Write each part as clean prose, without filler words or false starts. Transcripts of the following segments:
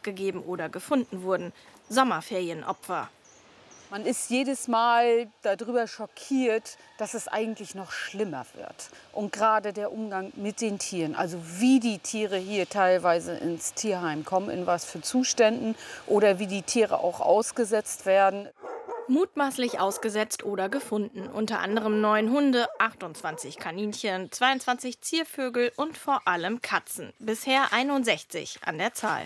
abgegeben oder gefunden wurden. Sommerferienopfer. Man ist jedes Mal darüber schockiert, dass es eigentlich noch schlimmer wird. Und gerade der Umgang mit den Tieren, also wie die Tiere hier teilweise ins Tierheim kommen, in was für Zuständen oder wie die Tiere auch ausgesetzt werden. Mutmaßlich ausgesetzt oder gefunden. Unter anderem 9 Hunde, 28 Kaninchen, 22 Ziervögel und vor allem Katzen. Bisher 61 an der Zahl.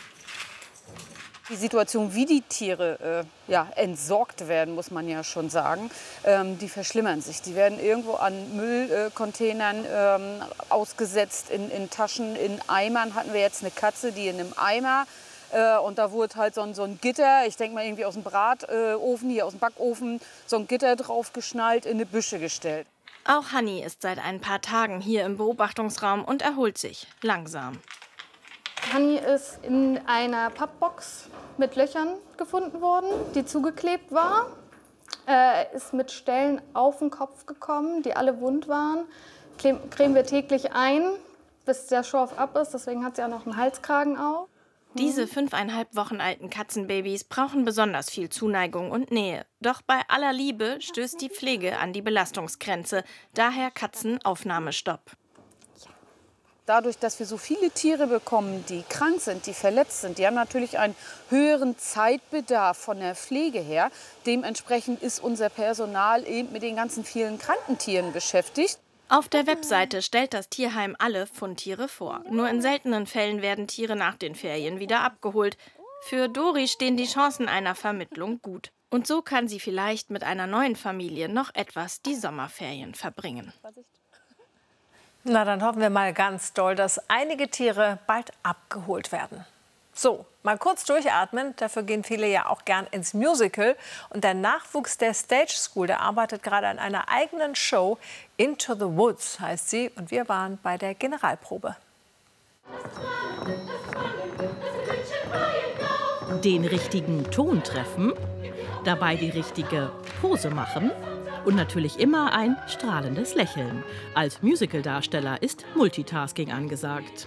Die Situation, wie die Tiere entsorgt werden, muss man ja schon sagen, die verschlimmern sich. Die werden irgendwo an Müllcontainern ausgesetzt, in Taschen, in Eimern. Hatten wir jetzt eine Katze, die in einem Eimer, und da wurde halt so ein Gitter, ich denke mal irgendwie aus dem Bratofen, hier aus dem Backofen, so ein Gitter drauf geschnallt, in eine Büsche gestellt. Auch Hanni ist seit ein paar Tagen hier im Beobachtungsraum und erholt sich langsam. Hanni ist in einer Pappbox mit Löchern gefunden worden, die zugeklebt war. Er ist mit Stellen auf den Kopf gekommen, die alle wund waren. Cremen wir täglich ein, bis der Schorf ab ist. Deswegen hat sie auch noch einen Halskragen auf. Diese 5,5 Wochen alten Katzenbabys brauchen besonders viel Zuneigung und Nähe. Doch bei aller Liebe stößt die Pflege an die Belastungsgrenze. Daher Katzenaufnahmestopp. Dadurch, dass wir so viele Tiere bekommen, die krank sind, die verletzt sind, die haben natürlich einen höheren Zeitbedarf von der Pflege her. Dementsprechend ist unser Personal eben mit den ganzen vielen kranken Tieren beschäftigt. Auf der Webseite stellt das Tierheim alle Fundtiere vor. Nur in seltenen Fällen werden Tiere nach den Ferien wieder abgeholt. Für Dori stehen die Chancen einer Vermittlung gut. Und so kann sie vielleicht mit einer neuen Familie noch etwas die Sommerferien verbringen. Na, dann hoffen wir mal ganz doll, dass einige Tiere bald abgeholt werden. So, mal kurz durchatmen. Dafür gehen viele ja auch gern ins Musical. Und der Nachwuchs der Stage School, der arbeitet gerade an einer eigenen Show. Into the Woods heißt sie. Und wir waren bei der Generalprobe. Den richtigen Ton treffen, dabei die richtige Pose machen. Und natürlich immer ein strahlendes Lächeln. Als Musicaldarsteller ist Multitasking angesagt.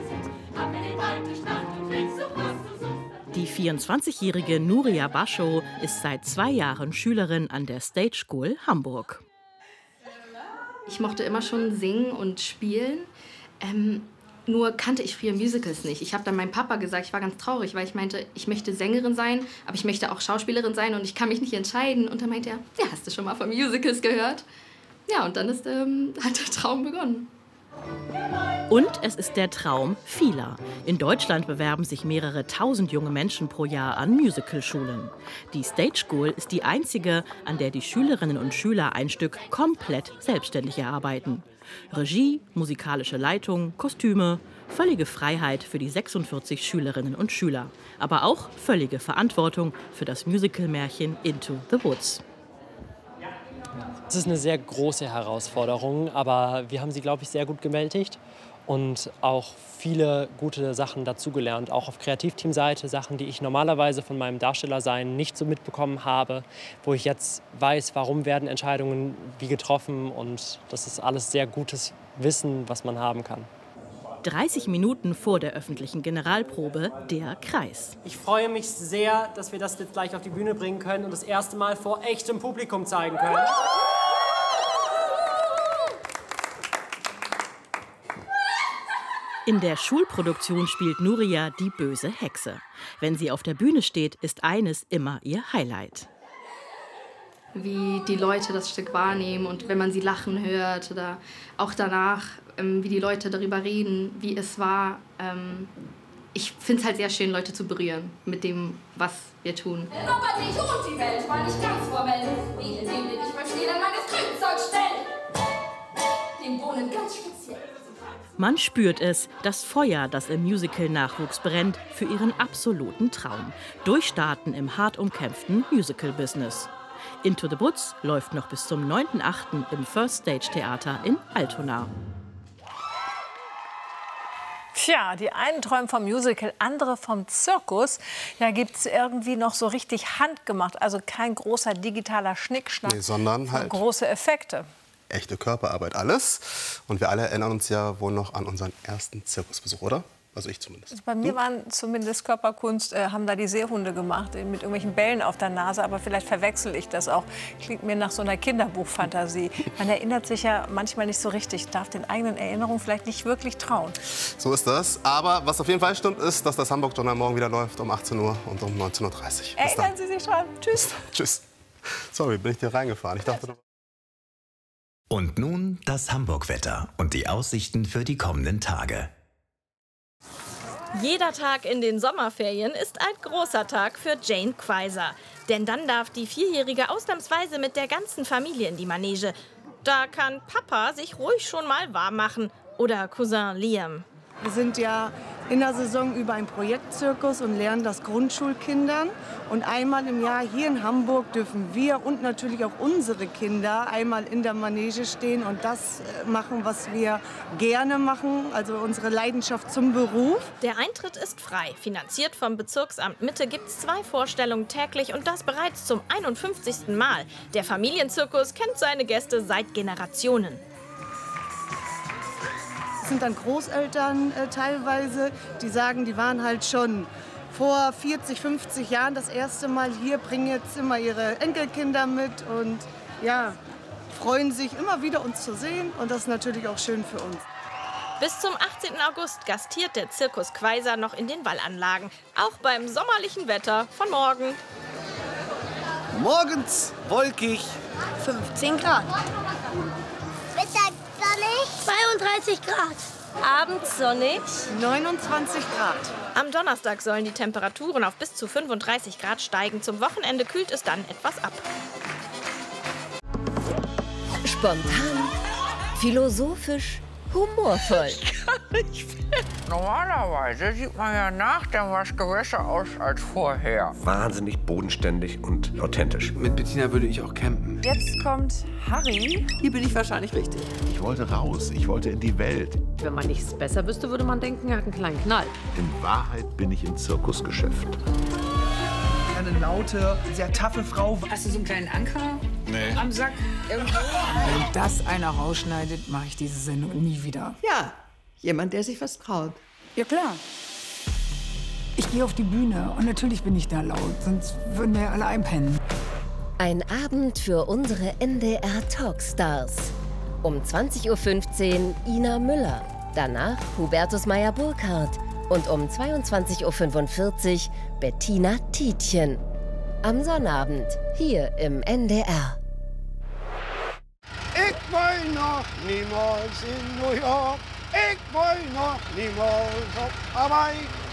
Die 24-jährige Nuria Bascho ist seit 2 Jahren Schülerin an der Stage School Hamburg. Ich mochte immer schon singen und spielen. Nur kannte ich früher Musicals nicht. Ich habe dann meinem Papa gesagt, ich war ganz traurig, weil ich meinte, ich möchte Sängerin sein, aber ich möchte auch Schauspielerin sein und ich kann mich nicht entscheiden. Und dann meinte er, ja, hast du schon mal von Musicals gehört? Ja, und dann hat der Traum begonnen. Und es ist der Traum vieler. In Deutschland bewerben sich mehrere tausend junge Menschen pro Jahr an Musicalschulen. Die Stage School ist die einzige, an der die Schülerinnen und Schüler ein Stück komplett selbstständig erarbeiten. Regie, musikalische Leitung, Kostüme, völlige Freiheit für die 46 Schülerinnen und Schüler. Aber auch völlige Verantwortung für das Musical-Märchen Into the Woods. Es ist eine sehr große Herausforderung, aber wir haben sie, glaube ich, sehr gut bewältigt und auch viele gute Sachen dazugelernt. Auch auf Kreativteamseite, Sachen, die ich normalerweise von meinem Darstellersein nicht so mitbekommen habe, wo ich jetzt weiß, warum werden Entscheidungen wie getroffen, und das ist alles sehr gutes Wissen, was man haben kann. 30 Minuten vor der öffentlichen Generalprobe der Kreis. Ich freue mich sehr, dass wir das jetzt gleich auf die Bühne bringen können und das erste Mal vor echtem Publikum zeigen können. In der Schulproduktion spielt Nuria die böse Hexe. Wenn sie auf der Bühne steht, ist eines immer ihr Highlight. Wie die Leute das Stück wahrnehmen und wenn man sie lachen hört oder auch danach, wie die Leute darüber reden, wie es war. Ich finde es halt sehr schön, Leute zu berühren mit dem, was wir tun. Aber die tut die Welt war nicht ganz formell. Wie in dem, den ich verstehe, dann meines Grünzeug stellen. Den Bohnen ganz speziell. Man spürt es, das Feuer, das im Musical-Nachwuchs brennt, für ihren absoluten Traum. Durchstarten im hart umkämpften Musical-Business. Into the Woods läuft noch bis zum 9.8. im First Stage Theater in Altona. Tja, die einen träumen vom Musical, andere vom Zirkus. Ja, gibt es irgendwie noch so richtig handgemacht, also kein großer digitaler Schnickschnack, nee, sondern halt große Effekte. Echte Körperarbeit, alles. Und wir alle erinnern uns ja wohl noch an unseren ersten Zirkusbesuch, oder? Also ich zumindest. Bei mir waren zumindest Körperkunst, haben da die Seehunde gemacht, mit irgendwelchen Bällen auf der Nase. Aber vielleicht verwechsel ich das auch. Klingt mir nach so einer Kinderbuchfantasie. Man erinnert sich ja manchmal nicht so richtig, darf den eigenen Erinnerungen vielleicht nicht wirklich trauen. So ist das. Aber was auf jeden Fall stimmt, ist, dass das Hamburg-Journal morgen wieder läuft um 18 Uhr und um 19.30 Uhr. Erinnern Sie sich schon. Tschüss. Tschüss. Sorry, bin ich dir reingefahren. Ich dachte... Und nun das Hamburg-Wetter und die Aussichten für die kommenden Tage. Jeder Tag in den Sommerferien ist ein großer Tag für Jane Quaiser. Denn dann darf die Vierjährige ausnahmsweise mit der ganzen Familie in die Manege. Da kann Papa sich ruhig schon mal warm machen. Oder Cousin Liam. Wir sind ja in der Saison über einen Projektzirkus und lernen das Grundschulkindern. Und einmal im Jahr hier in Hamburg dürfen wir und natürlich auch unsere Kinder einmal in der Manege stehen und das machen, was wir gerne machen, also unsere Leidenschaft zum Beruf. Der Eintritt ist frei. Finanziert vom Bezirksamt Mitte gibt es 2 Vorstellungen täglich und das bereits zum 51. Mal. Der Familienzirkus kennt seine Gäste seit Generationen. Das sind dann Großeltern teilweise, die sagen, die waren halt schon vor 40, 50 Jahren das erste Mal hier, bringen jetzt immer ihre Enkelkinder mit und ja, freuen sich immer wieder uns zu sehen und das ist natürlich auch schön für uns. Bis zum 18. August gastiert der Zirkus Quaiser noch in den Wallanlagen, auch beim sommerlichen Wetter von morgen. Morgens wolkig. 15 Grad. Mittags sonnig. 32 Grad. Abends sonnig. 29 Grad. Am Donnerstag sollen die Temperaturen auf bis zu 35 Grad steigen. Zum Wochenende kühlt es dann etwas ab. Spontan, philosophisch, humorvoll. Normalerweise sieht man ja nach dem Wasch besser aus als vorher. Wahnsinnig bodenständig und authentisch. Mit Bettina würde ich auch campen. Jetzt kommt Harry. Hier bin ich wahrscheinlich richtig. Ich wollte raus, ich wollte in die Welt. Wenn man nichts besser wüsste, würde man denken, er hat einen kleinen Knall. In Wahrheit bin ich im Zirkusgeschäft. Eine laute, sehr taffe Frau. Hast du so einen kleinen Anker am Sack? Irgendwo? Wenn das einer rausschneidet, mache ich diese Sendung nie wieder. Ja, jemand, der sich was traut. Ja, klar. Ich gehe auf die Bühne und natürlich bin ich da laut, sonst würden wir ja alle einpennen. Ein Abend für unsere NDR Talkstars. Um 20:15 Uhr Ina Müller, danach Hubertus Meyer-Burkhardt und um 22:45 Uhr Bettina Tietjen. Am Sonnabend hier im NDR. Ich will noch niemals in New York. Ich will noch niemals auf Hawaii.